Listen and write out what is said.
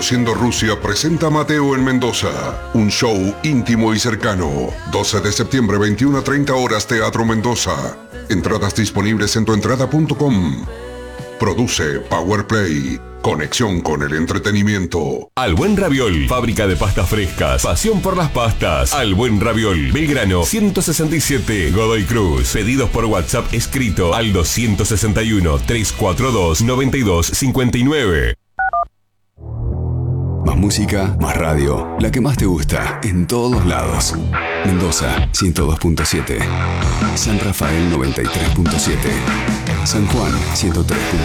Conociendo Rusia presenta a Mateo en Mendoza. Un show íntimo y cercano. 12 de septiembre, 21 a 30 horas, Teatro Mendoza. Entradas disponibles en tuentrada.com. Produce Powerplay. Conexión con el entretenimiento. Al Buen Raviol, fábrica de pastas frescas, pasión por las pastas. Al Buen Raviol, Belgrano 167, Godoy Cruz. Pedidos por WhatsApp escrito al 261-342-9259. Más música, más radio, la que más te gusta, en todos lados. Mendoza 102.7, San Rafael 93.7, San Juan 103.1.